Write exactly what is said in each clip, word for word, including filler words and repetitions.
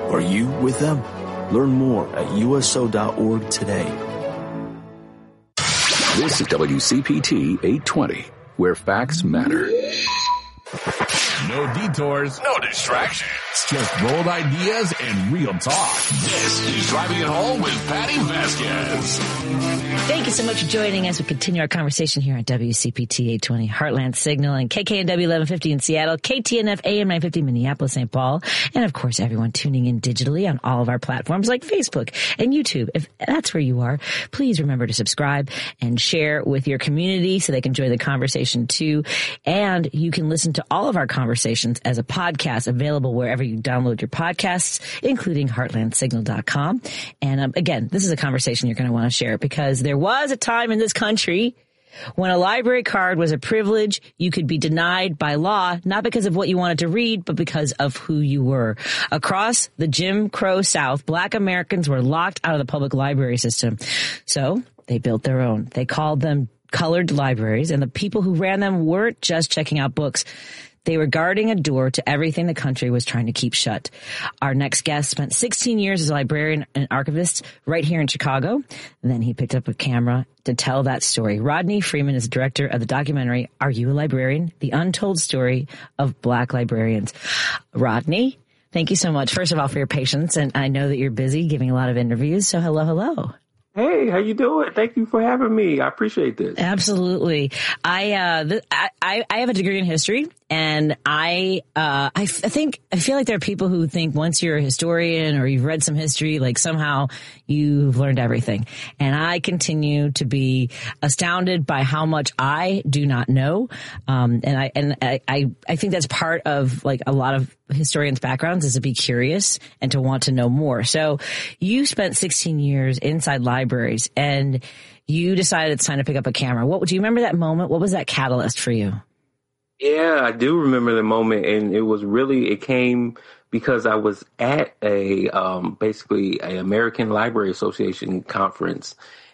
Are you with them? Learn more at U S O dot org today. This is W C P T eight twenty, where facts matter. No detours, no distractions, just bold ideas and real talk. This is Driving It Home with Patty Vasquez. Thank you so much for joining us. We continue our conversation here on W C P T eight twenty Heartland Signal and K K N W eleven fifty in Seattle, K T N F A M nine fifty Minneapolis, Saint Paul, and of course everyone tuning in digitally on all of our platforms like Facebook and YouTube. If that's where you are, please remember to subscribe and share with your community so they can join the conversation too. And you can listen to all of our conversations as a podcast available wherever you download your podcasts, including heartland signal dot com. And um, again, this is a conversation you're going to want to share because there was a time in this country when a library card was a privilege. You could be denied by law, not because of what you wanted to read, but because of who you were. Across the Jim Crow South, Black Americans were locked out of the public library system. So they built their own. They called them colored libraries, and the people who ran them weren't just checking out books. They were guarding a door to everything the country was trying to keep shut. Our next guest spent sixteen years as a librarian and archivist right here in Chicago. And then he picked up a camera to tell that story. Rodney Freeman is director of the documentary, Are You a Librarian? The Untold Story of Black Librarians. Rodney, thank you so much, first of all, for your patience. And I know that you're busy giving a lot of interviews. So hello, hello. Hey, how you doing? Thank you for having me. I appreciate this. Absolutely. I, uh, th- I, I have a degree in history, and I, uh, I, f- I think, I feel like there are people who think once you're a historian or you've read some history, like somehow you've learned everything. And I continue to be astounded by how much I do not know. Um, and I, and I, I, I think that's part of like a lot of historians' backgrounds is to be curious and to want to know more. So you spent sixteen years inside libraries and you decided it's time to pick up a camera. What do you remember that moment? What was that catalyst for you? Yeah, I do remember the moment, and it was really, it came because I was at a, um, basically a American Library Association conference,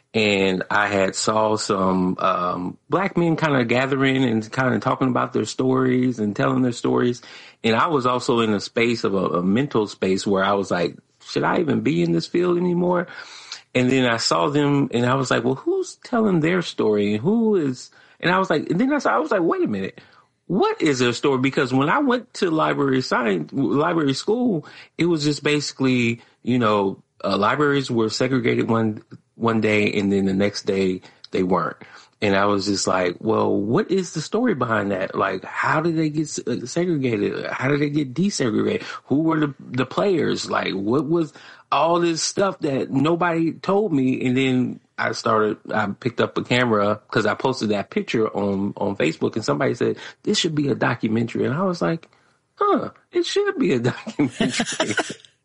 and I had saw some, um, black men kind of gathering and kind of talking about their stories and telling their stories. And I was also in a space of a, a mental space where I was like, should I even be in this field anymore? And then I saw them and I was like, well, who's telling their story? Who is, and I was like, and then I, saw, I was like, wait a minute. What is their story? Because when I went to library science, library school, it was just basically, you know, uh, libraries were segregated one, one day and then the next day they weren't. And I was just like, well, what is the story behind that? Like, how did they get segregated? How did they get desegregated? Who were the, the players? Like, what was all this stuff that nobody told me? And then I started, I picked up a camera because I posted that picture on, on Facebook and somebody said, this should be a documentary. And I was like, huh, it should be a documentary.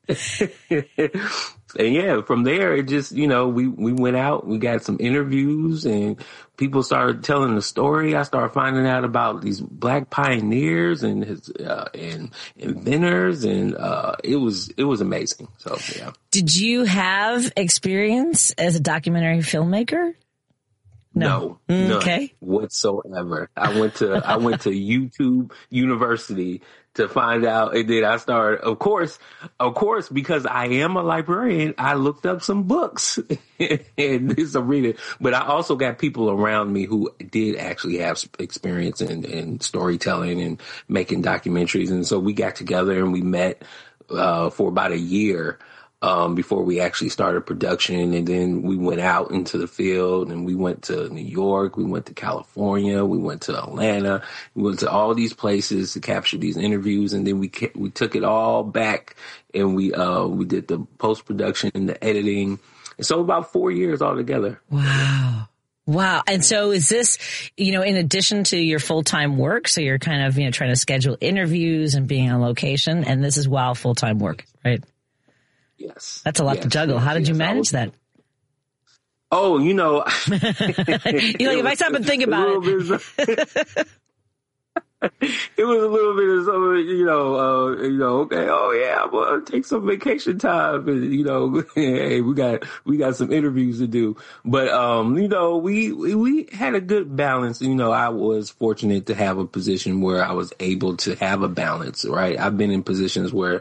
And yeah, from there, it just, you know, we, we went out, we got some interviews and people started telling the story. I started finding out about these black pioneers and his, uh, and inventors. And, uh, it was, it was amazing. So, yeah. Did you have experience as a documentary filmmaker? No, no none okay. whatsoever. I went to, I went to YouTube University to find out. And then I started, of course, of course, because I am a librarian, I looked up some books and did some reading. But I also got people around me who did actually have experience in, in storytelling and making documentaries. And so we got together and we met uh, for about a year. Um, before we actually started production. And then we went out into the field and we went to New York, we went to California, we went to Atlanta, we went to all these places to capture these interviews. And then we, we took it all back and we, uh, we did the post-production and the editing. And so about four years altogether. Wow. Wow. And so is this, you know, in addition to your full-time work, so you're kind of, you know, trying to schedule interviews and being on location, and this is while full-time work, right? Yes. That's a lot yes, to juggle. Yes, How did yes, you manage was, that? Oh, you know. You're like, if I stop and think about it. It was a little bit of some, you know, uh, you know, okay, oh yeah, I'm gonna take some vacation time, and you know, hey, we got we got some interviews to do, but um, you know, we we had a good balance. You know, I was fortunate to have a position where I was able to have a balance. Right, I've been in positions where,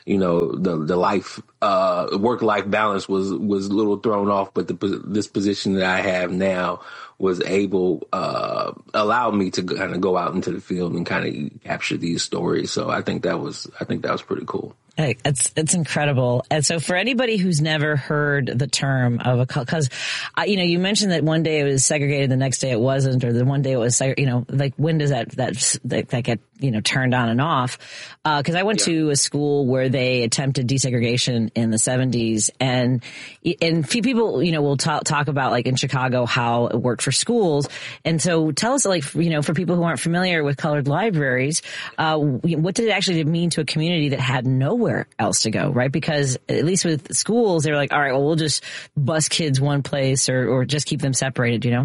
you know, the, the life, uh, work-life balance was, was a little thrown off, but the, this position that I have now was able, uh, allowed me to kind of go out into the field and kind of capture these stories. So I think that was, I think that was pretty cool. Hey, it's it's incredible. And so for anybody who's never heard the term of a, because, uh, you know, you mentioned that one day it was segregated, the next day it wasn't, or the one day it was, you know, like when does that, that, that, that get, you know, turned on and off? Uh, cause I went yeah. to a school where they attempted desegregation in the seventies, and, and few people, you know, will talk, talk about like in Chicago how it worked for schools. And so tell us, like, you know, for people who aren't familiar with colored libraries, uh, what did it actually mean to a community that had no nowhere else to go, right? Because at least with schools, they're like, all right, well, we'll just bus kids one place or, or just keep them separated, you know?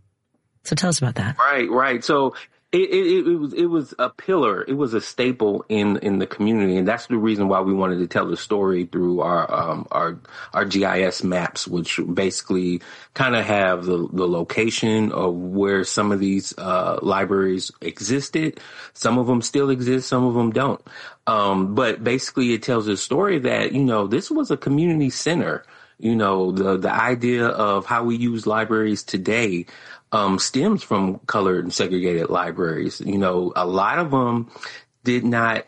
So tell us about that. Right, right. So it, it, it was it was a pillar. It was a staple in, in the community. And that's the reason why we wanted to tell the story through our um, our our G I S maps, which basically kind of have the, the location of where some of these uh, libraries existed. Some of them still exist. Some of them don't. Um, but basically it tells a story that, you know, this was a community center. You know, the, the idea of how we use libraries today, um, stems from colored and segregated libraries. You know, a lot of them did not,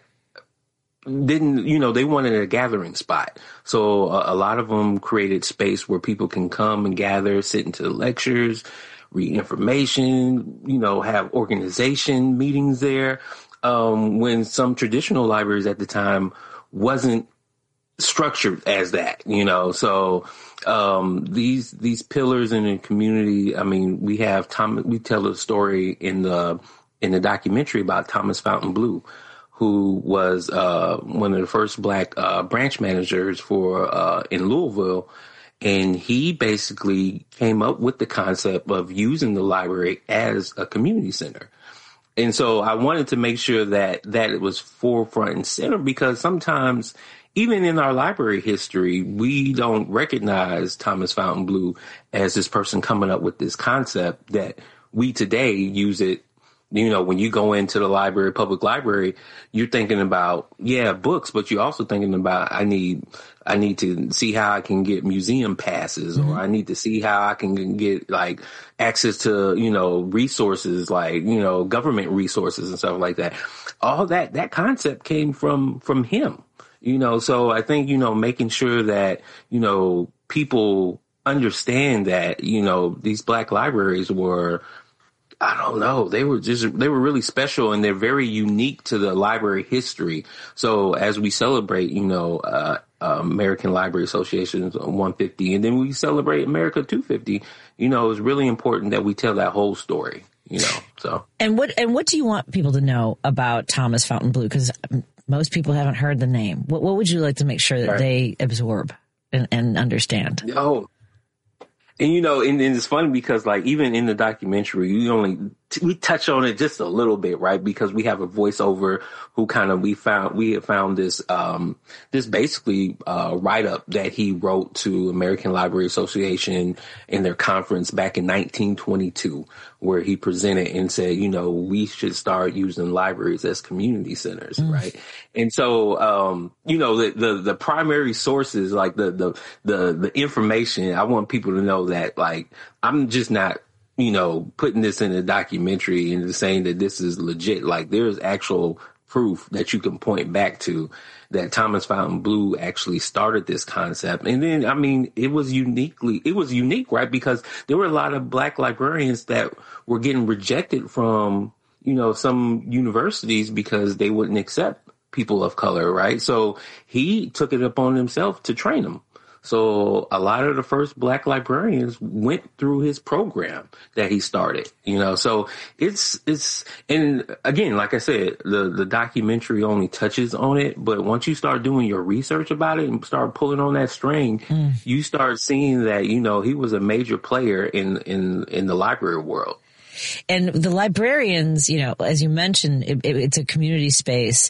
didn't, you know, they wanted a gathering spot. So a, a lot of them created space where people can come and gather, sit into the lectures, read information, you know, have organization meetings there. Um, when some traditional libraries at the time wasn't structured as that, you know, so, um, these, these pillars in the community, I mean, we have Tom, we tell a story in the, in the documentary about Thomas Fountain Blue, who was, uh, one of the first black, uh, branch managers for, uh, in Louisville. And he basically came up with the concept of using the library as a community center. And so I wanted to make sure that, that it was forefront and center, because sometimes even in our library history, we don't recognize Thomas Fountain Blue as this person coming up with this concept that we today use it. You know, when you go into the library, public library, you're thinking about, yeah, books, but you're also thinking about, I need, I need to see how I can get museum passes, mm-hmm. or I need to see how I can get like access to, you know, resources like, you know, government resources and stuff like that. All that, that concept came from, from him, you know, so I think, you know, making sure that, you know, people understand that, you know, these black libraries were, I don't know. They were just, they were really special, and they're very unique to the library history. So as we celebrate, you know, uh, uh American Library Association's one fifty, and then we celebrate America two fifty, you know, it's really important that we tell that whole story, you know, so. And what, and what do you want people to know about Thomas Fountain Blue? Because most people haven't heard the name. What, what would you like to make sure that right. they absorb and, and understand? Oh, And, you know, and, and it's funny because, like, even in the documentary, you only, t- we touch on it just a little bit, right? Because we have a voiceover who kind of, we found, we have found this, um, this basically, uh, write-up that he wrote to American Library Association in their conference back in nineteen twenty-two, where he presented and said, you know, we should start using libraries as community centers, mm. right? And so, um, you know, the, the, the primary sources, like the, the, the, the information, I want people to know that, like, I'm just not, you know, putting this in a documentary and saying that this is legit. Like, there's actual proof that you can point back to that Thomas Fountain Blue actually started this concept. And then, I mean, it was uniquely, it was unique, right? Because there were a lot of black librarians that were getting rejected from, you know, some universities because they wouldn't accept people of color, right? So he took it upon himself to train them. So a lot of the first black librarians went through his program that he started, you know, so it's, it's, and again, like I said, the, the documentary only touches on it, but once you start doing your research about it and start pulling on that string, mm. you start seeing that, you know, he was a major player in, in, in the library world. And the librarians, you know, as you mentioned, it, it, it's a community space.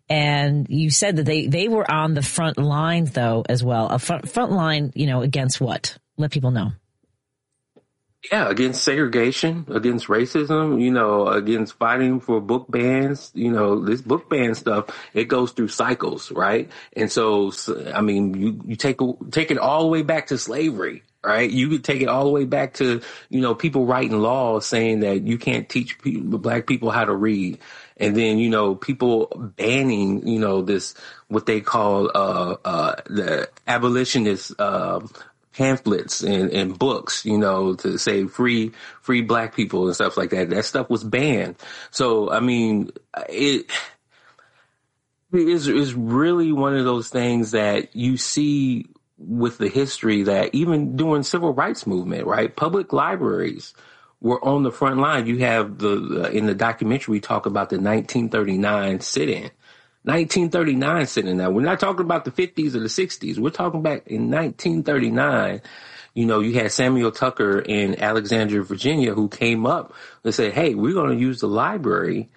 And you said that they, they were on the front line, though, as well. A front, front line, you know, against what? Let people know. Yeah, against segregation, against racism, you know, against fighting for book bans. You know, this book ban stuff, it goes through cycles, right? And so, I mean, you, you take, take it all the way back to slavery, right? You could take it all the way back to, you know, people writing laws saying that you can't teach people, black people how to read. And then, you know, people banning, you know, this, what they call, uh, uh, the abolitionist, uh, pamphlets and, and books, you know, to say free, free black people and stuff like that. That stuff was banned. So, I mean, it is, is really one of those things that you see with the history that even during civil rights movement, right? Public libraries were on the front line. You have the, the in the documentary, we talk about the nineteen thirty-nine sit-in. nineteen thirty-nine sitting now. We're not talking about the fifties or the sixties. We're talking back in nineteen thirty-nine. You know, you had Samuel Tucker in Alexandria, Virginia, who came up and said, hey, we're going to use the library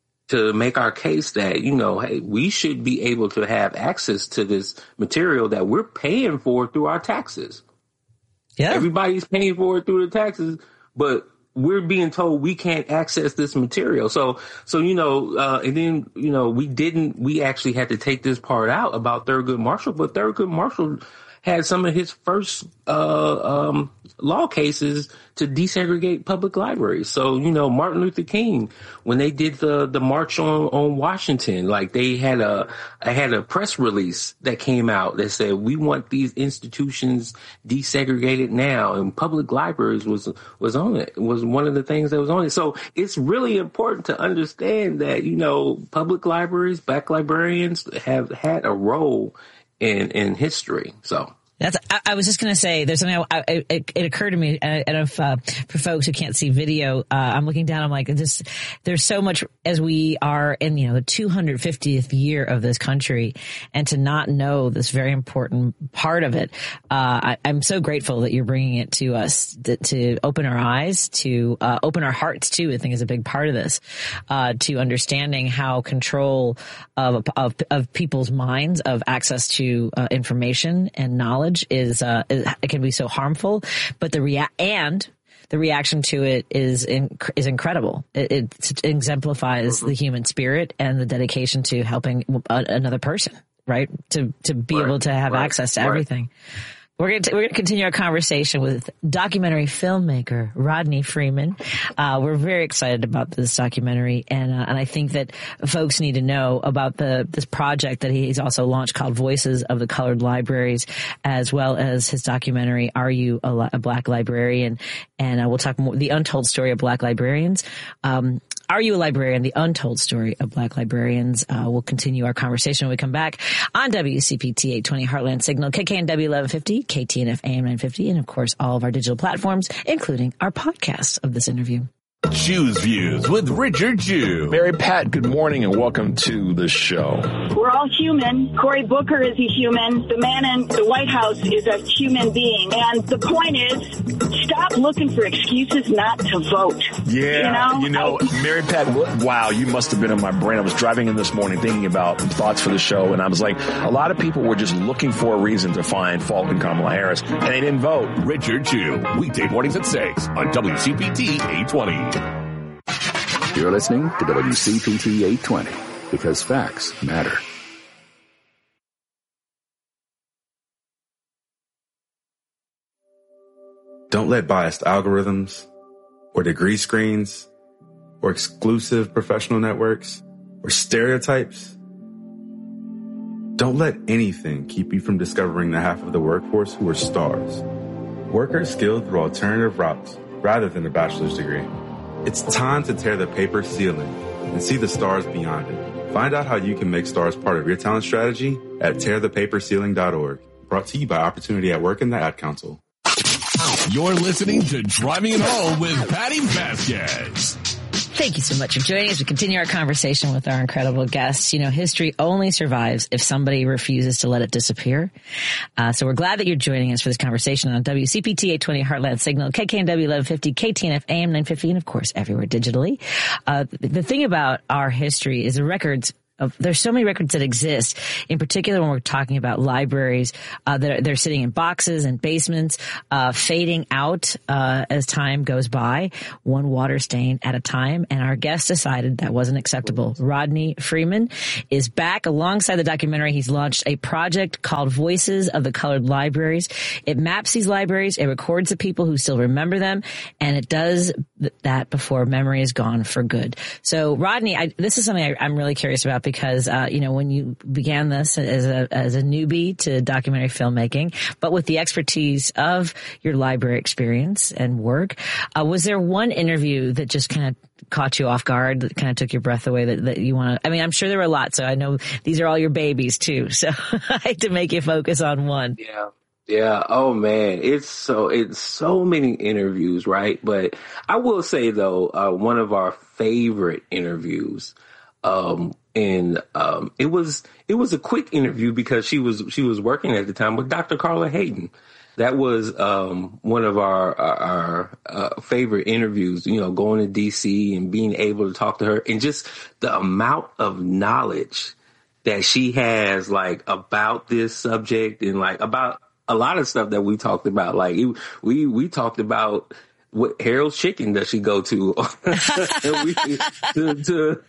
to make our case that, you know, hey, we should be able to have access to this material that we're paying for through our taxes. Yeah. Everybody's paying for it through the taxes, but we're being told we can't access this material. So, so, you know, uh, and then, you know, we didn't, we actually had to take this part out about Thurgood Marshall, but Thurgood Marshall had some of his first, uh, um, law cases to desegregate public libraries. So, you know, Martin Luther King, when they did the, the march on, on Washington, like they had a, I had a press release that came out that said, we want these institutions desegregated now, and public libraries was, was on it, was one of the things that was on it. So it's really important to understand that, you know, public libraries, black librarians have had a role in, in history. So. That's. I, I was just going to say, there's something. I, I, it, it occurred to me, and if uh, for folks who can't see video, uh, I'm looking down. I'm like, this. There's so much as we are in, you know, the two hundred fiftieth year of this country, and to not know this very important part of it. Uh, I, I'm so grateful that you're bringing it to us, that, to open our eyes, to uh, open our hearts too. I think is a big part of this, uh, to understanding how control of of, of people's minds, of access to uh, information and knowledge. Is, uh, is, it can be so harmful, but the rea- and the reaction to it is, in, is incredible. It, it exemplifies mm-hmm. the human spirit and the dedication to helping a, another person, right? To, to be right. able to have right. access to right. everything. We're going to we're going to continue our conversation with documentary filmmaker Rodney Freeman. Uh, we're very excited about this documentary, and uh, and I think that folks need to know about the this project that he's also launched called Voices of the Colored Libraries, as well as his documentary Are You a, a Black Librarian? And uh, we'll talk more the untold story of Black librarians. Um, Are You a Librarian? The Untold Story of Black Librarians. Uh, we'll continue our conversation when we come back on W C P T eight twenty Heartland Signal, K K N W eleven fifty, K T N F A M nine fifty, and of course all of our digital platforms, including our podcast of this interview. Choose Views with Richard Chew. Mary Pat, good morning and welcome to the show. We're all human. Cory Booker is a human. The man in the White House is a human being. And the point is, stop looking for excuses not to vote. Yeah, you know, you know I, Mary Pat, wow, you must have been in my brain. I was driving in this morning thinking about thoughts for the show, and I was like, a lot of people were just looking for a reason to find fault in Kamala Harris, and they didn't vote. Richard Chew, weekday mornings at six on W C P T eight twenty. You're listening to W C P T eight twenty, because facts matter. Don't let biased algorithms or degree screens or exclusive professional networks or stereotypes. Don't let anything keep you from discovering the half of the workforce who are stars. Workers skilled through alternative routes rather than a bachelor's degree. It's time to tear the paper ceiling and see the stars beyond it. Find out how you can make stars part of your talent strategy at tear the paper ceiling dot org. Brought to you by Opportunity at Work and the Ad Council. You're listening to Driving It Home with Patty Vasquez. Thank you so much for joining us as we continue our conversation with our incredible guests. You know, history only survives if somebody refuses to let it disappear. Uh, so we're glad that you're joining us for this conversation on W C P T eight twenty Heartland Signal, K K N W eleven fifty, K T N F A M nine fifty, and of course everywhere digitally. Uh, the thing about our history is the records of, there's so many records that exist, in particular when we're talking about libraries, uh, that are, they're sitting in boxes and basements, uh, fading out, uh, as time goes by, one water stain at a time. And our guest decided that wasn't acceptable. Rodney Freeman is back alongside the documentary. He's launched a project called Voices of the Colored Libraries. It maps these libraries. It records the people who still remember them. And it does th- that before memory is gone for good. So Rodney, I, this is something I, I'm really curious about because, uh, you know, when you began this as a, as a newbie to documentary filmmaking, but with the expertise of your library experience and work, uh, was there one interview that just kind of caught you off guard, that kind of took your breath away, that, that you want to, I mean, I'm sure there were a lot, so I know these are all your babies too, so I hate to make you focus on one. Yeah. Yeah. Oh man. It's so, it's so many interviews, right? But I will say though, uh, one of our favorite interviews, um, and, um, it was, it was a quick interview because she was, she was working at the time with Doctor Carla Hayden. That was, um, one of our, our, our uh, favorite interviews, you know, going to D C and being able to talk to her and just the amount of knowledge that she has, like, about this subject and like about a lot of stuff that we talked about. Like we, we talked about what Harold's Chicken does she go to, we, to, to,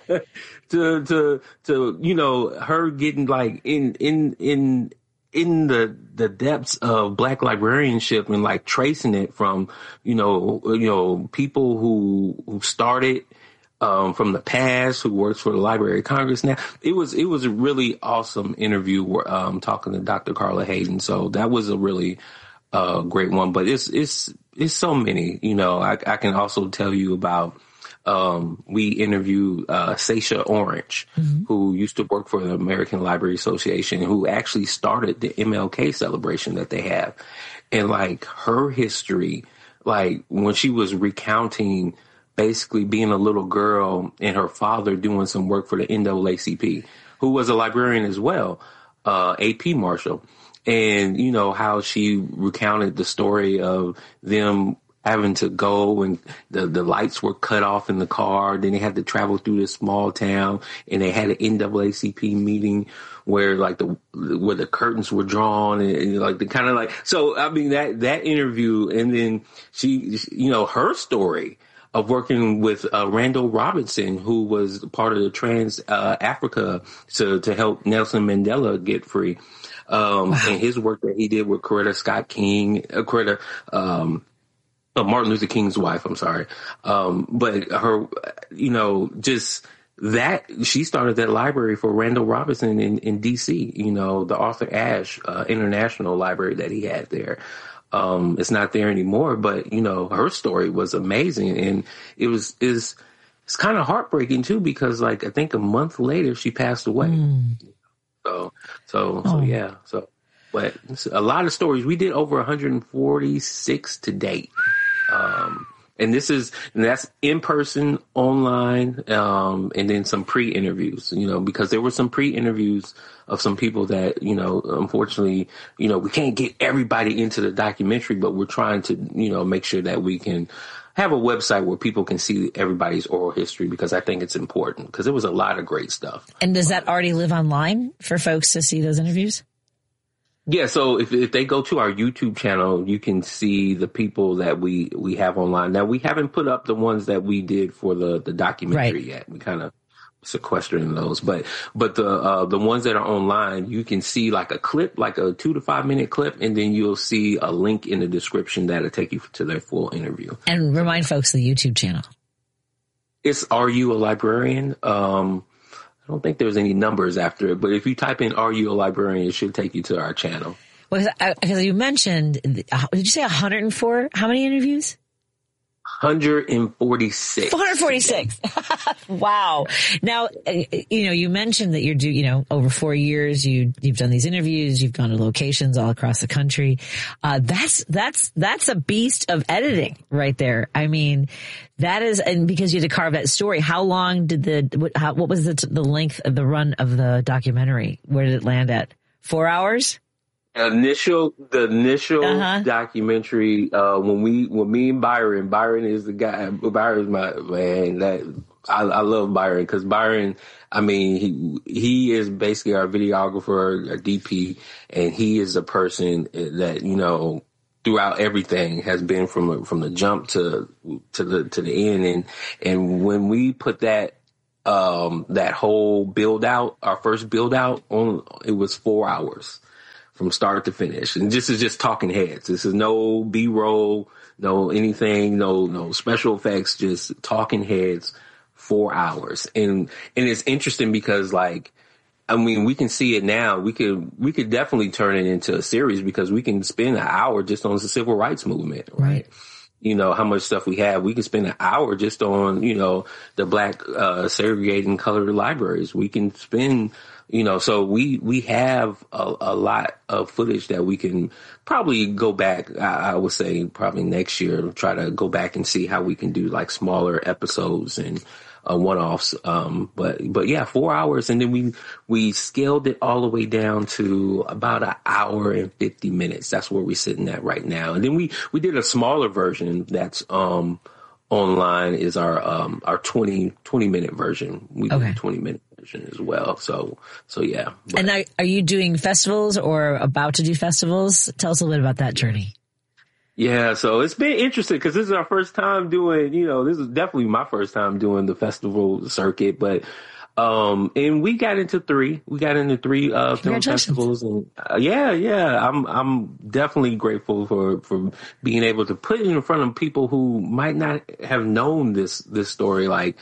to, to, to, you know, her getting like in, in, in, in the, the depths of Black librarianship and like tracing it from, you know, you know, people who, who started, Um, from the past, who works for the Library of Congress now. It was, it was a really awesome interview, um, talking to Doctor Carla Hayden. So that was a really, uh, great one, but it's, it's, it's so many, you know, I, I can also tell you about, um, we interviewed, uh, Sasha Orange, mm-hmm. who used to work for the American Library Association, who actually started the M L K celebration that they have. And like her history, like when she was recounting basically being a little girl and her father doing some work for the N double A C P, who was a librarian as well, uh, A P Marshall. And, you know, how she recounted the story of them having to go and the, the lights were cut off in the car. Then they had to travel through this small town and they had an N double A C P meeting where like the, where the curtains were drawn and, and like the kind of like, so I mean that, that interview. And then she, you know, her story of working with uh, Randall Robinson, who was part of the Trans uh, Africa to, to help Nelson Mandela get free. Um, wow. And his work that he did with Coretta Scott King, uh, Coretta, um, uh, Martin Luther King's wife, I'm sorry. Um, but her, you know, just that, she started that library for Randall Robinson in, in D C, you know, the Arthur Ashe uh, International Library that he had there. Um, it's not there anymore, but you know, her story was amazing. And it was, is, it's kind of heartbreaking too, because like, I think a month later she passed away. Mm. So, so, oh. so yeah. So, but a lot of stories. We did over one hundred forty-six to date. Um, and this is, and that's in person, online, um, and then some pre-interviews, you know, because there were some pre-interviews of some people that, you know, unfortunately, you know, we can't get everybody into the documentary, but we're trying to, you know, make sure that we can have a website where people can see everybody's oral history, because I think it's important, because there was a lot of great stuff. And does that already live online for folks to see those interviews? Yeah, so if if they go to our YouTube channel, you can see the people that we, we have online. Now, we haven't put up the ones that we did for the, the documentary right. yet. We kind of sequestering those, but but the uh, the ones that are online, you can see like a clip, like a two to five minute clip, and then you'll see a link in the description that'll take you to their full interview. And remind folks the YouTube channel. It's Are You a Librarian? Um, I don't think there's any numbers after it, but if you type in "Are You a Librarian," it should take you to our channel. Well, because you mentioned, did you say one hundred four? How many interviews? one hundred forty-six. one hundred forty-six. Wow. Now, you know, you mentioned that you're do, you know, over four years, you, you've done these interviews, you've gone to locations all across the country. Uh, that's, that's, that's a beast of editing right there. I mean, that is, and because you had to carve that story, how long did the, what, how, what was the, the length of the run of the documentary? Where did it land at? Four hours? Initial, the initial uh-huh. documentary, uh, when we, when me and Byron, Byron is the guy, Byron's my man, that I, I love Byron because Byron, I mean, he he is basically our videographer, our D P, and he is a person that, you know, throughout everything has been from from the jump to to the to the end, and and when we put that um that whole build out, our first build out on, it was four hours from start to finish, and this is just talking heads. This is no B-roll, no anything, no no special effects, just talking heads. Four hours. And, and it's interesting because, like, I mean, we can see it now. We could, we could definitely turn it into a series because we can spend an hour just on the civil rights movement, right? right. You know, how much stuff we have. We could spend an hour just on, you know, the black, uh, segregated and colored libraries. We can spend, you know, so we, we have a, a lot of footage that we can probably go back. I, I would say probably next year, try to go back and see how we can do like smaller episodes and, Uh, one-offs, um, but but yeah, four hours, and then we we scaled it all the way down to about an hour and fifty minutes. That's where we're sitting at right now. And then we we did a smaller version that's um online, is our um our twenty minute version. We did okay. a twenty minute version as well. So so yeah. But, and now, are you doing festivals or about to do festivals? Tell us a little bit about that journey. Yeah, so it's been interesting because this is our first time doing, you know, this is definitely my first time doing the festival circuit, but, um, and we got into three, we got into three, uh, film festivals, and uh, yeah, yeah, I'm, I'm definitely grateful for, for being able to put it in front of people who might not have known this, this story. Like,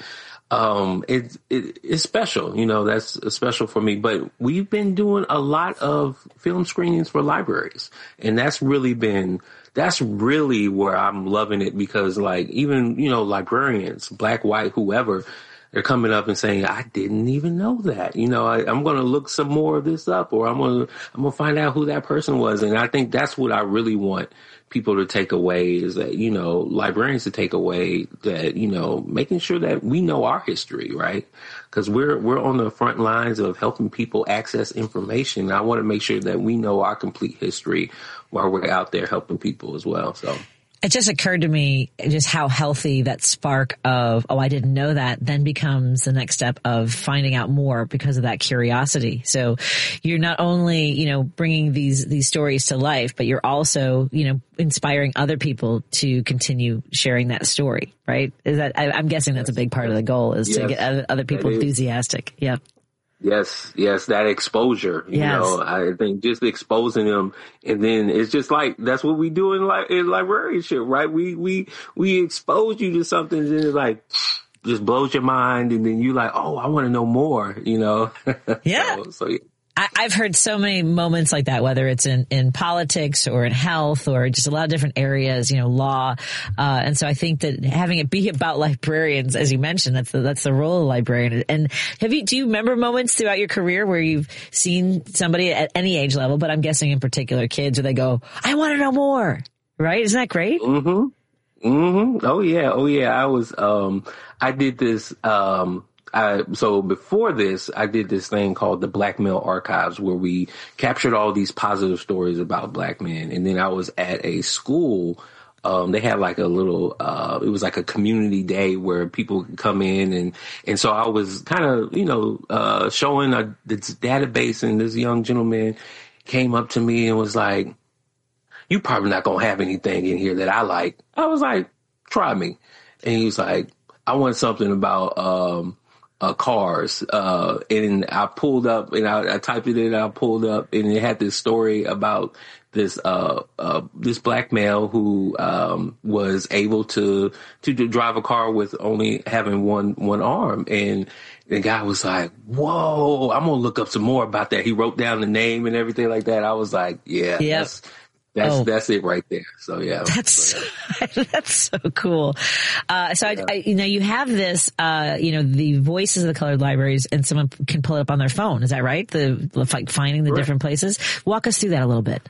um, it, it, it's special, you know, that's special for me, but we've been doing a lot of film screenings for libraries, and that's really been, That's really where I'm loving it because, like, even, you know, librarians, black, white, whoever, they're coming up and saying, I didn't even know that. You know, I, I'm going to look some more of this up, or I'm going to I'm going to find out who that person was. And I think that's what I really want people to take away is that, you know, librarians to take away that, you know, making sure that we know our history, right? Because we're we're on the front lines of helping people access information. I want to make sure that we know our complete history while we're out there helping people as well. So it just occurred to me just how healthy that spark of, oh, I didn't know that, then becomes the next step of finding out more because of that curiosity. So you're not only, you know, bringing these, these stories to life, but you're also, you know, inspiring other people to continue sharing that story, right? Is that, I, I'm guessing that's a big part of the goal is yes, to get other people enthusiastic. Yeah. Yes, yes, that exposure, you yes. know, I think just exposing them, and then it's just like, that's what we do in like in librarianship, right? We, we, we expose you to something and then it like just blows your mind, and then you like, oh, I want to know more, you know? Yeah. so, so yeah. I, I've heard so many moments like that, whether it's in, in politics or in health or just a lot of different areas, you know, law. Uh, and so I think that having it be about librarians, as you mentioned, that's the, that's the role of a librarian. And have you, do you remember moments throughout your career where you've seen somebody at any age level, but I'm guessing in particular kids, where they go, I want to know more, right? Isn't that great? Mm-hmm. Mm-hmm. Oh yeah. Oh yeah. I was, um, I did this, um, I, so before this, I did this thing called the Black Male Archives, where we captured all these positive stories about black men. And then I was at a school. Um, they had like a little, uh, it was like a community day where people could come in. And, and so I was kind of, you know, uh, showing a, this database, and this young gentleman came up to me and was like, you probably not going to have anything in here that I like. I was like, try me. And he was like, I want something about, um, Uh, cars, uh, and I pulled up and I, I typed it in, and I pulled up, and it had this story about this, uh, uh, this black male who, um, was able to, to, to drive a car with only having one, one arm. And the guy was like, whoa, I'm going to look up some more about that. He wrote down the name and everything like that. I was like, yeah, yep. that's, That's oh. that's it right there. So yeah, that's so, yeah. that's so cool. Uh, so yeah. I, I, you know, you have this, uh, you know, the voices of the colored libraries, and someone can pull it up on their phone. Is that right? The like finding the right. different places. Walk us through that a little bit.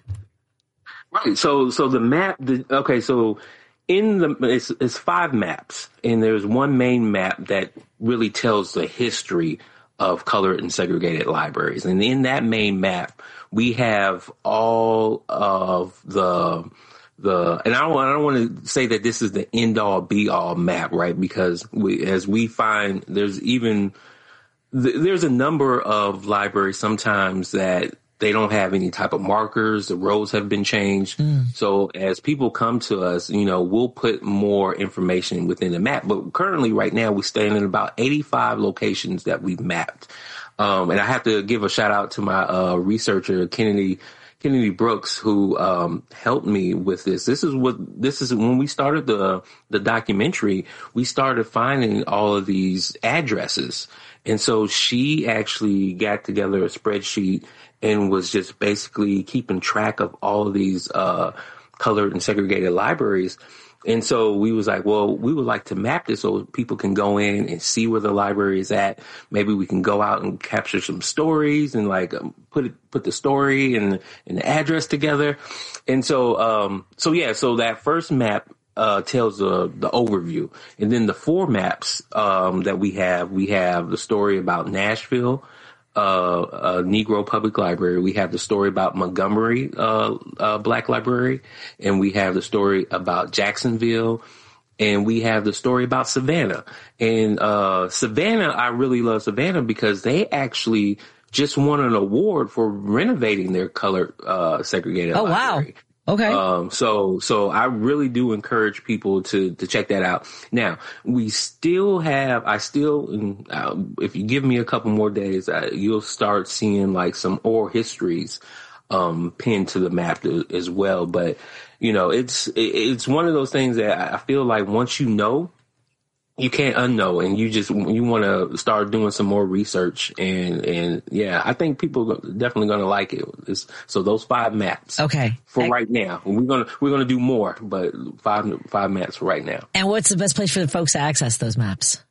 Right. So so the map. The, okay. So in the it's, it's five maps, and there's one main map that really tells the history of colored and segregated libraries, and in that main map, we have all of the the, and I don't, I don't want to say that this is the end all be all map, right? Because we, as we find, there's even, th- there's a number of libraries sometimes that they don't have any type of markers. The roads have been changed. Mm. So as people come to us, you know, we'll put more information within the map. But currently right now we stand in about eighty-five locations that we've mapped. Um, and I have to give a shout out to my, uh, researcher, Kennedy, Kennedy Brooks, who, um, helped me with this. This is what, this is when we started the, the documentary, we started finding all of these addresses. And so she actually got together a spreadsheet and was just basically keeping track of all of these, uh, colored and segregated libraries. And so we was like, well, we would like to map this so people can go in and see where the library is at. Maybe we can go out and capture some stories and like um, put it, put the story and, and the address together. And so, um, so yeah, so that first map, uh, tells the, the overview. And then the four maps, um, that we have, we have the story about Nashville, uh, uh, Negro Public Library. We have the story about Montgomery, uh, uh, Black Library, and we have the story about Jacksonville, and we have the story about Savannah. And, uh, Savannah, I really love Savannah because they actually just won an award for renovating their colored, uh, segregated oh, library. Wow. Okay. Um, so, so I really do encourage people to, to check that out. Now, we still have, I still, and, uh, if you give me a couple more days, uh, you'll start seeing like some oral histories, um, pinned to the map as well. But, you know, it's, it's one of those things that I feel like once you know, you can't unknow, and you just, you want to start doing some more research. And, and yeah, I think people are definitely going to like it. It's, so those five maps. Okay. For I, right now. We're going to, we're going to do more, but five, five maps for right now. And what's the best place for the folks to access those maps?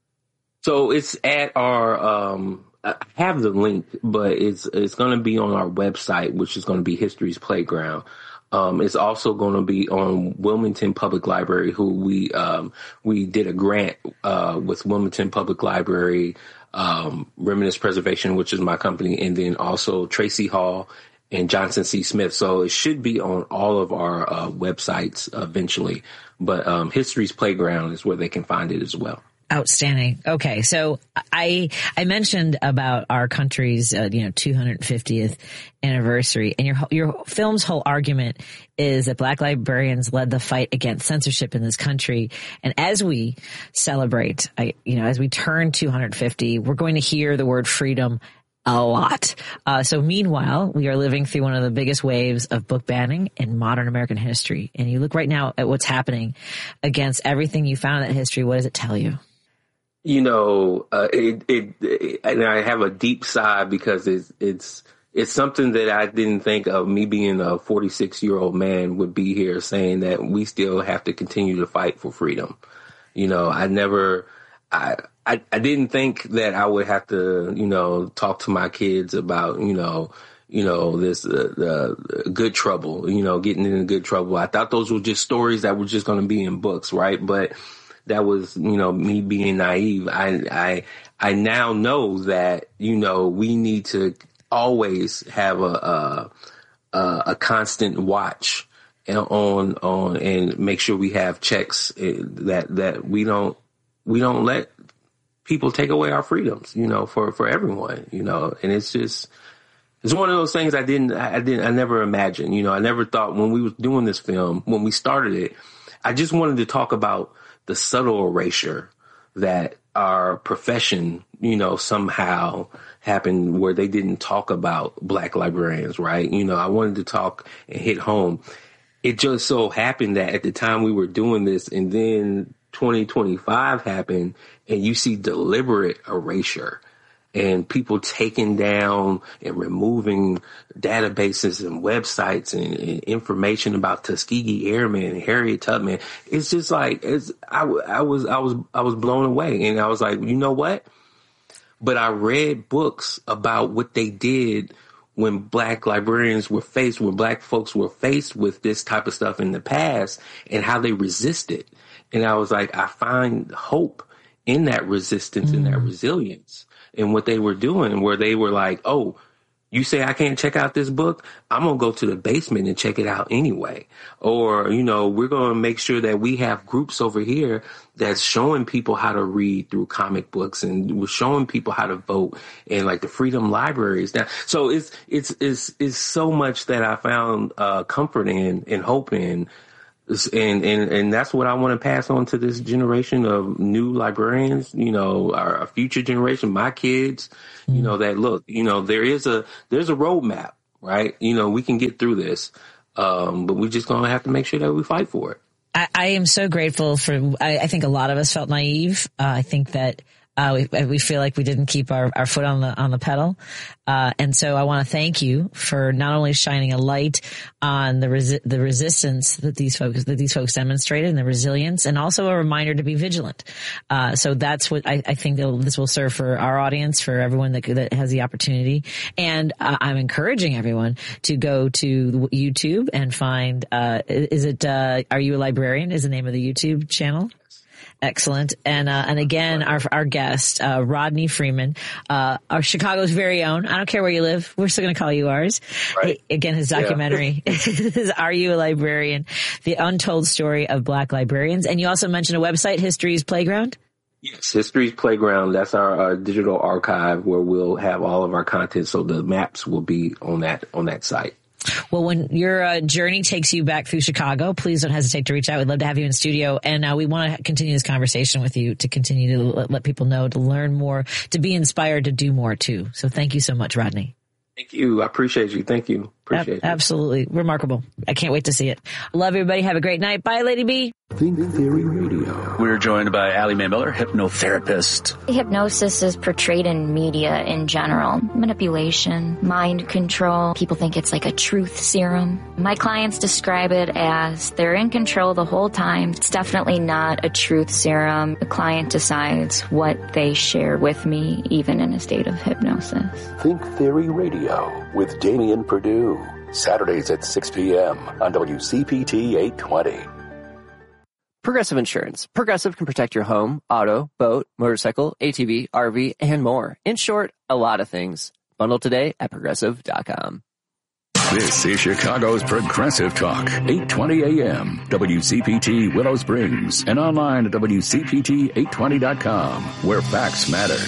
So it's at our, um, I have the link, but it's, it's going to be on our website, which is going to be History's Playground. Um, it's also going to be on Wilmington Public Library, who we, um, we did a grant, uh, with Wilmington Public Library, um, Reminisce Preservation, which is my company, and then also Tracy Hall and Johnson C. Smith. So it should be on all of our, uh, websites eventually, but, um, History's Playground is where they can find it as well. Outstanding. Okay. So I, I mentioned about our country's, uh, you know, two hundred fiftieth anniversary, and your, your film's whole argument is that Black librarians led the fight against censorship in this country. And as we celebrate, I, you know, as we turn two hundred fifty, we're going to hear the word freedom a lot. Uh, so meanwhile, we are living through one of the biggest waves of book banning in modern American history. And you look right now at what's happening against everything you found in that history. What does it tell you? You know, uh, it, it, it, and I have a deep sigh because it's, it's, it's something that I didn't think of, me being a forty-six year old man would be here saying that we still have to continue to fight for freedom. You know, I never, I, I, I didn't think that I would have to, you know, talk to my kids about, you know, you know, this, uh, the good trouble, you know, getting into good trouble. I thought those were just stories that were just going to be in books. Right. But that was, you know, me being naive. I, I, I now know that, you know, we need to always have a, a, a constant watch on, on, and make sure we have checks that, that we don't, we don't let people take away our freedoms, you know, for, for everyone, you know, and it's just, it's one of those things I didn't, I didn't, I never imagined, you know, I never thought when we was doing this film, when we started it, I just wanted to talk about the subtle erasure that our profession, you know, somehow happened where they didn't talk about Black librarians, right? You know, I wanted to talk and hit home. It just so happened that at the time we were doing this, and then twenty twenty-five happened, and you see deliberate erasure and people taking down and removing databases and websites and, and information about Tuskegee Airmen and Harriet Tubman. It's just like, it's, I, I was, I was, I was blown away. And I was like, you know what? But I read books about what they did when Black librarians were faced, when Black folks were faced with this type of stuff in the past, and how they resisted. And I was like, I find hope in that resistance mm. and that resilience. And what they were doing, where they were like, oh, You say I can't check out this book, I'm going to go to the basement and check it out anyway. Or, you know, we're going to make sure that we have groups over here that's showing people how to read through comic books, and we're showing people how to vote in like the Freedom Libraries. Now, so it's, it's, it's, it's so much that I found uh, comfort in and hope in. And, and, and that's what I want to pass on to this generation of new librarians, you know, our, our future generation, my kids, mm-hmm. you know, that look, you know, there is a, there's a roadmap, right? You know, we can get through this. Um, but we're just going to have to make sure that we fight for it. I, I am so grateful for, I, I think a lot of us felt naive. Uh, I think that Uh, we, we feel like we didn't keep our, our foot on the, on the pedal. Uh, and so I want to thank you for not only shining a light on the resi- the resistance that these folks, that these folks demonstrated, and the resilience, and also a reminder to be vigilant. Uh, so that's what I, I think that this will serve for our audience, for everyone that, that has the opportunity. And uh, I'm encouraging everyone to go to YouTube and find, uh, is it, uh, Are You a Librarian is the name of the YouTube channel? Excellent. And, uh, and again, our, our guest, uh, Rodney Freeman, uh, our Chicago's very own. I don't care where you live. We're still going to call you ours. Right. He, again, his documentary yeah. is Are You a Librarian? The Untold Story of Black Librarians. And you also mentioned a website, History's Playground. Yes, History's Playground. That's our, our digital archive where we'll have all of our content. So the maps will be on that, on that site. Well, when your uh, journey takes you back through Chicago, please don't hesitate to reach out. We'd love to have you in studio. And uh, we want to continue this conversation with you, to continue to let, let people know, to learn more, to be inspired to do more too. So thank you so much, Rodney. Thank you. I appreciate you. Thank you. Appreciate it. Absolutely. Remarkable. I can't wait to see it. Love everybody. Have a great night. Bye, Lady B. Think Theory Radio. We're joined by Allie Mae Miller, hypnotherapist. Hypnosis is portrayed in media in general. Manipulation, mind control. People think it's like a truth serum. My clients describe it as they're in control the whole time. It's definitely not a truth serum. The client decides what they share with me, even in a state of hypnosis. Think Theory Radio with Damian Perdue. Saturdays at six p.m. on W C P T eight twenty. Progressive Insurance. Progressive can protect your home, auto, boat, motorcycle, A T V, R V, and more. In short, a lot of things. Bundle today at progressive dot com. This is Chicago's Progressive Talk, eight twenty a.m. W C P T Willow Springs, and online at W C P T eight twenty dot com, where facts matter.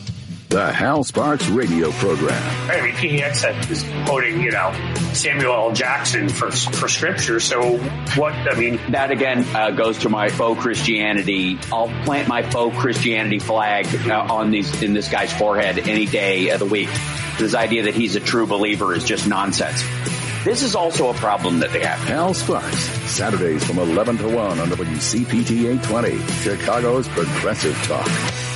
The Hal Sparks radio program. I mean, P D X is quoting, you know, Samuel L. Jackson for for scripture. So what, I mean... That, again, uh, goes to my faux Christianity. I'll plant my faux Christianity flag uh, on these in this guy's forehead any day of the week. This idea that he's a true believer is just nonsense. This is also a problem that they have. Hal Sparks, Saturdays from eleven to one on W C P T eight twenty, Chicago's Progressive Talk.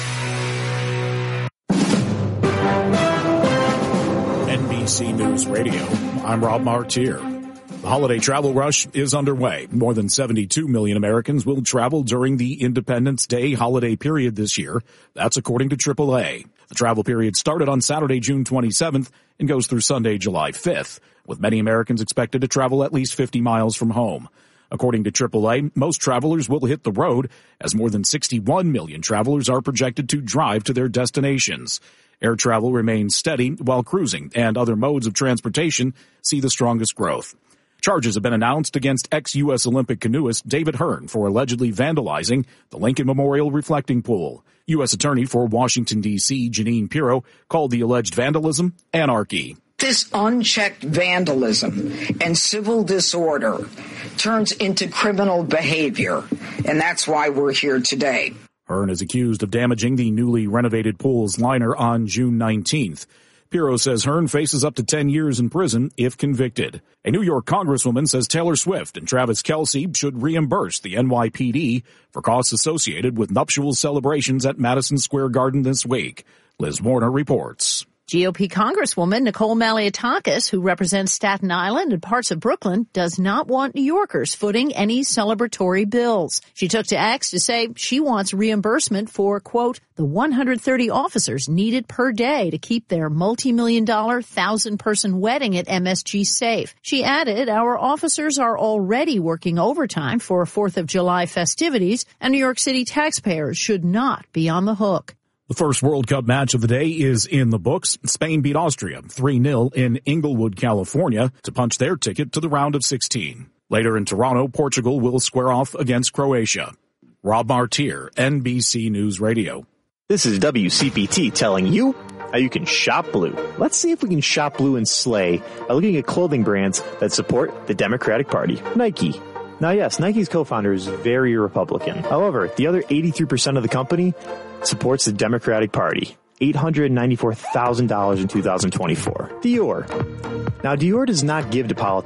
N B C News Radio, I'm Rob Martier. The holiday travel rush is underway. More than seventy-two million Americans will travel during the Independence Day holiday period this year. That's according to triple A. The travel period started on Saturday, June twenty-seventh and goes through Sunday, July fifth, with many Americans expected to travel at least fifty miles from home. According to triple A, most travelers will hit the road, as more than sixty-one million travelers are projected to drive to their destinations. Air travel remains steady, while cruising and other modes of transportation see the strongest growth. Charges have been announced against ex-U S Olympic canoeist David Hearn for allegedly vandalizing the Lincoln Memorial reflecting pool. U S Attorney for Washington, D C Jeanine Pirro called the alleged vandalism anarchy. This unchecked vandalism and civil disorder turns into criminal behavior, and that's why we're here today. Hearn is accused of damaging the newly renovated pool's liner on June nineteenth. Pirro says Hearn faces up to ten years in prison if convicted. A New York congresswoman says Taylor Swift and Travis Kelce should reimburse the N Y P D for costs associated with nuptial celebrations at Madison Square Garden this week. Liz Warner reports. G O P Congresswoman Nicole Malliotakis, who represents Staten Island and parts of Brooklyn, does not want New Yorkers footing any celebratory bills. She took to X to say she wants reimbursement for, quote, the one hundred thirty officers needed per day to keep their multi-million dollar, thousand-person wedding at M S G safe. She added, our officers are already working overtime for fourth of July festivities, and New York City taxpayers should not be on the hook. The first World Cup match of the day is in the books. Spain beat Austria three nil in Inglewood, California to punch their ticket to the round of sixteen. Later in Toronto, Portugal will square off against Croatia. Rob Martier, N B C News Radio. This is W C P T telling you how you can shop blue. Let's see if we can shop blue and slay by looking at clothing brands that support the Democratic Party. Nike. Now, yes, Nike's co-founder is very Republican. However, the other eighty-three percent of the company supports the Democratic Party. eight hundred ninety-four thousand dollars in two thousand twenty-four. Dior. Now, Dior does not give to politicians